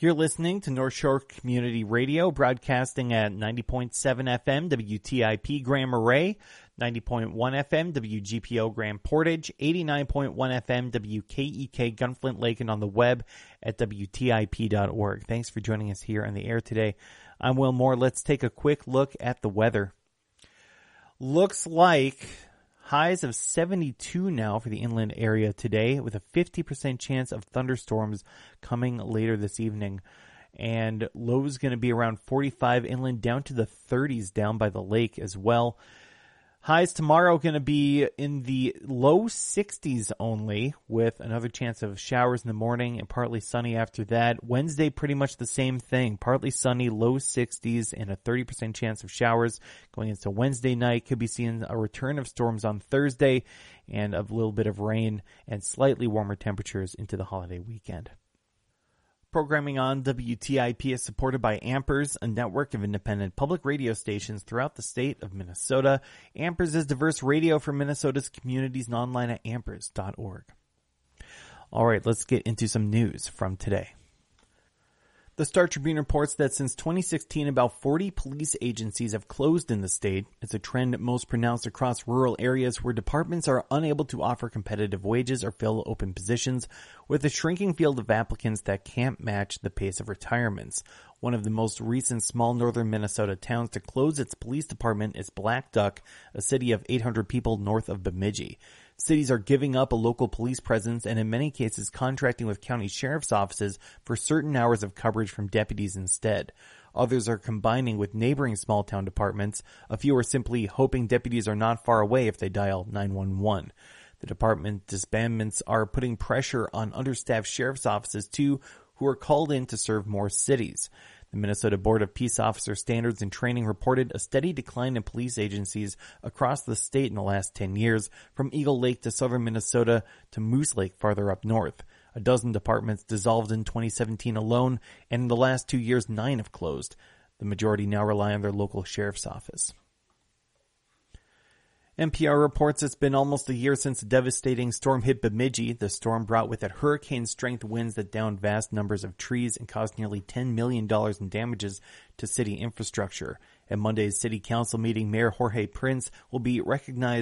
You're listening to North Shore Community Radio, broadcasting at 90.7 FM WTIP Grand Marais, 90.1 FM WGPO Grand Portage, 89.1 FM WKEK Gunflint Lake, and on the web at WTIP.org. Thanks for joining us here on the air today. I'm Will Moore. Let's take a quick look at the weather. Looks like highs of 72 now for the inland area today, with a 50% chance of thunderstorms coming later this evening. And lows going to be around 45 inland, down to the 30s down by the lake as well. Highs tomorrow going to be in the low 60s only, with another chance of showers in the morning and partly sunny after that. Wednesday, pretty much the same thing. Partly sunny, low 60s, and a 30% chance of showers. Going into Wednesday night, could be seeing a return of storms on Thursday and a little bit of rain and slightly warmer temperatures into the holiday weekend. Programming on WTIP is supported by Ampers, a network of independent public radio stations throughout the state of Minnesota. Ampers is diverse radio for Minnesota's communities and online at ampers.org. All right, let's get into some news from today. The Star Tribune reports that since 2016, about 40 police agencies have closed in the state. It's a trend most pronounced across rural areas where departments are unable to offer competitive wages or fill open positions, with a shrinking field of applicants that can't match the pace of retirements. One of the most recent small northern Minnesota towns to close its police department is Black Duck, a city of 800 people north of Bemidji. Cities are giving up a local police presence and in many cases contracting with county sheriff's offices for certain hours of coverage from deputies instead. Others are combining with neighboring small town departments. A few are simply hoping deputies are not far away if they dial 911. The department disbandments are putting pressure on understaffed sheriff's offices too, who are called in to serve more cities. The Minnesota Board of Peace Officer Standards and Training reported a steady decline in police agencies across the state in the last 10 years, from Eagle Lake to southern Minnesota to Moose Lake farther up north. A dozen departments dissolved in 2017 alone, and in the last 2 years, 9 have closed. The majority now rely on their local sheriff's office. NPR reports it's been almost a year since a devastating storm hit Bemidji. The storm brought with it hurricane-strength winds that downed vast numbers of trees and caused nearly $10 million in damages to city infrastructure. At Monday's city council meeting, Mayor Jorge Prince will be recognized